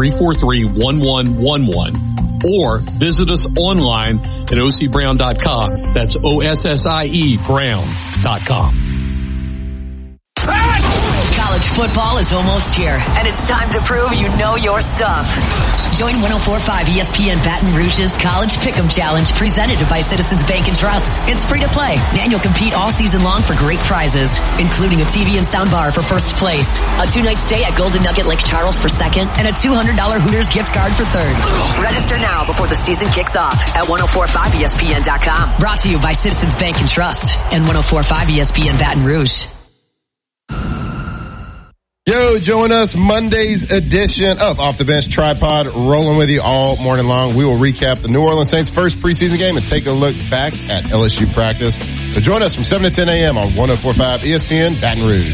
888-343-1111 or visit us online at occbrown.com. That's OSSIE Brown.com. College football is almost here, and it's time to prove you know your stuff. Join 104.5 ESPN Baton Rouge's College Pick'em Challenge presented by Citizens Bank and Trust. It's free to play, and you'll compete all season long for great prizes, including a TV and soundbar for first place, a 2-night stay at Golden Nugget Lake Charles for second, and a $200 Hooters gift card for third. Register now before the season kicks off at 1045ESPN.com. Brought to you by Citizens Bank and Trust and 104.5 ESPN Baton Rouge. Yo, join us Monday's edition of Off the Bench Tripod, rolling with you all morning long. We will recap the New Orleans Saints' first preseason game and take a look back at LSU practice. So join us from 7 to 10 a.m. on 104.5 ESPN Baton Rouge.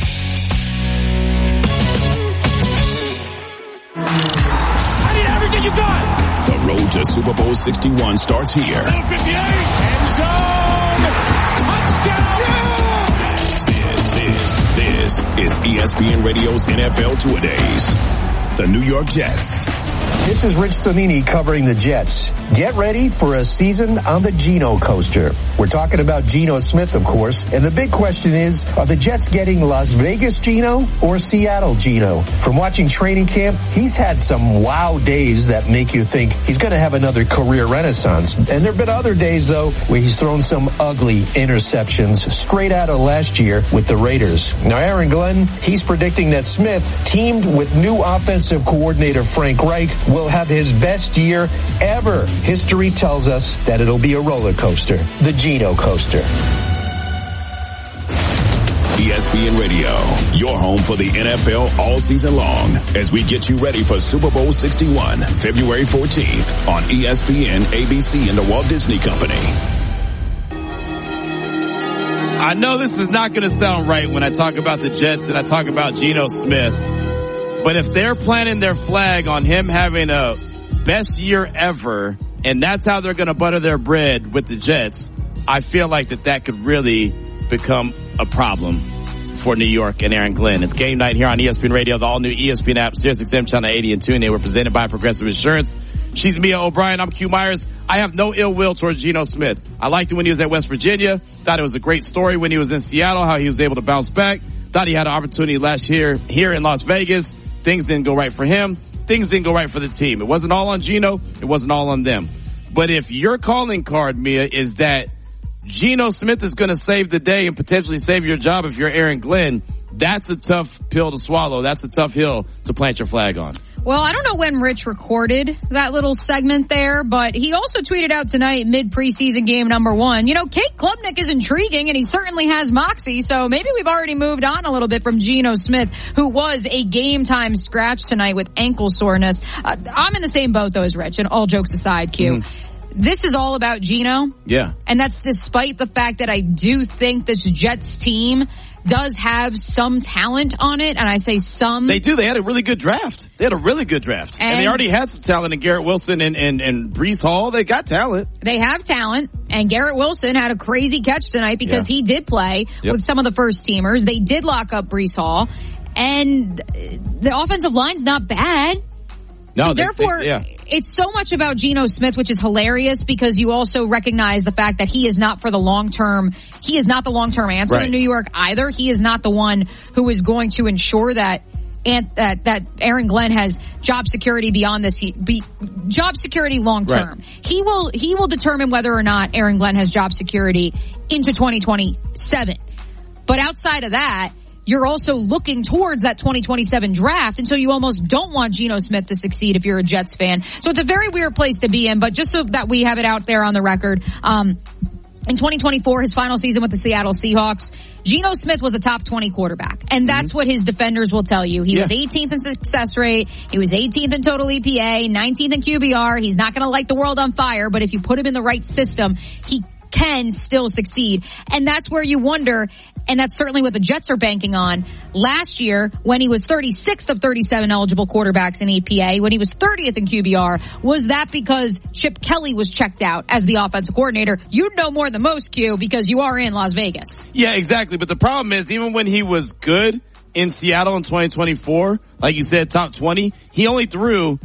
I need everything you got. The road to Super Bowl 61 starts here. 58, end zone, touchdown. This is ESPN Radio's NFL Two-A-Days. The New York Jets. This is Rich Cimini covering the Jets. Get ready for a season on the Geno coaster. We're talking about Geno Smith, of course. And the big question is, are the Jets getting Las Vegas Geno or Seattle Geno? From watching training camp, he's had some wow days that make you think he's going to have another career renaissance. And there have been other days, though, where he's thrown some ugly interceptions straight out of last year with the Raiders. Now, Aaron Glenn, he's predicting that Smith, teamed with new offensive coordinator Frank Reich, will have his best year ever. History tells us that it'll be a roller coaster, the Geno coaster. ESPN Radio, your home for the NFL all season long, as we get you ready for Super Bowl 61, February 14th on ESPN, ABC, and the Walt Disney Company. I know this is not going to sound right when I talk about the Jets and I talk about Geno Smith, but if they're planting their flag on him having a best year ever, and that's how they're going to butter their bread with the Jets, I feel like that could really become a problem for New York and Aaron Glenn. It's game night here on ESPN Radio, the all-new ESPN app, SiriusXM Channel 80 and TuneIn. We're presented by Progressive Insurance. She's Mia O'Brien. I'm Q Myers. I have no ill will towards Geno Smith. I liked it when he was at West Virginia. Thought it was a great story when he was in Seattle, how he was able to bounce back. Thought he had an opportunity last year here in Las Vegas. Things didn't go right for him. Things didn't go right for the team. It wasn't all on Geno. It wasn't all on them. But if your calling card, Mia, is that Geno Smith is going to save the day and potentially save your job if you're Aaron Glenn, that's a tough pill to swallow. That's a tough hill to plant your flag on. Well, I don't know when Rich recorded that little segment there, but he also tweeted out tonight, mid-preseason game number 1. You know, Kate Klubnik is intriguing, and he certainly has moxie, so maybe we've already moved on a little bit from Geno Smith, who was a game-time scratch tonight with ankle soreness. I'm in the same boat, though, as Rich, and all jokes aside, Q. This is all about Geno. Yeah. And that's despite the fact that I do think this Jets team does have some talent on it, and I say some. They do. They had a really good draft. And they already had some talent in Garrett Wilson and Breece Hall. They got talent. They have talent, and Garrett Wilson had a crazy catch tonight because he did play with some of the first teamers. They did lock up Breece Hall, and the offensive line's not bad. No, so therefore, it's so much about Geno Smith, which is hilarious because you also recognize the fact that he is not for the long term. He is not the long term answer in New York either. He is not the one who is going to ensure that Aaron Glenn has job security beyond this. Job security long term. Right. He will determine whether or not Aaron Glenn has job security into 2027. But outside of that, you're also looking towards that 2027 draft, and so you almost don't want Geno Smith to succeed if you're a Jets fan. So it's a very weird place to be in, but just so that we have it out there on the record, in 2024, his final season with the Seattle Seahawks, Geno Smith was a top 20 quarterback, and that's what his defenders will tell you. He was 18th in success rate, he was 18th in total EPA, 19th in QBR. He's not going to light the world on fire, but if you put him in the right system, he can still succeed. And that's where you wonder, and that's certainly what the Jets are banking on. Last year, when he was 36th of 37 eligible quarterbacks in EPA, when he was 30th in QBR, was that because Chip Kelly was checked out as the offensive coordinator? You'd know more than most, Q, because you are in Las Vegas. Yeah, exactly. But the problem is, even when he was good in Seattle in 2024, like you said, top 20, he only threw